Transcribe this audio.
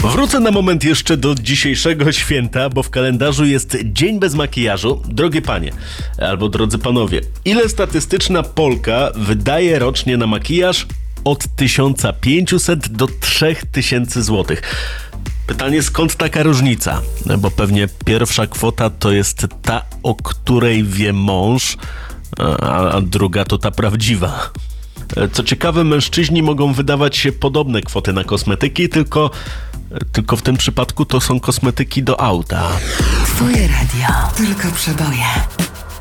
Wrócę na moment jeszcze do dzisiejszego święta, bo w kalendarzu jest Dzień bez makijażu. Drogie panie, albo drodzy panowie, ile statystyczna Polka wydaje rocznie na makijaż? Od 1500 do 3000 zł. Pytanie, skąd taka różnica? Bo pewnie pierwsza kwota to jest ta, o której wie mąż, a druga to ta prawdziwa. Co ciekawe, mężczyźni mogą wydawać podobne kwoty na kosmetyki, tylko w tym przypadku to są kosmetyki do auta. Twoje radio. Tylko przeboje.